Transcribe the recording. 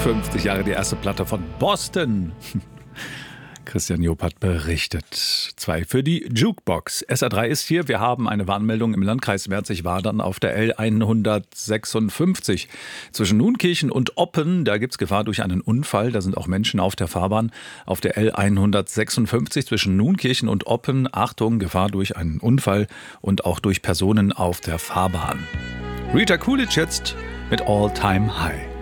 50 Jahre die erste Platte von Boston. Christian Job hat berichtet. 2 für die Jukebox. SR3 ist hier. Wir haben eine Warnmeldung im Landkreis Merzig-Wadern auf der L156. Zwischen Nunkirchen und Oppen, da gibt es Gefahr durch einen Unfall. Da sind auch Menschen auf der Fahrbahn. Auf der L156 zwischen Nunkirchen und Oppen. Achtung, Gefahr durch einen Unfall und auch durch Personen auf der Fahrbahn. Rita Coolidge jetzt mit All Time High.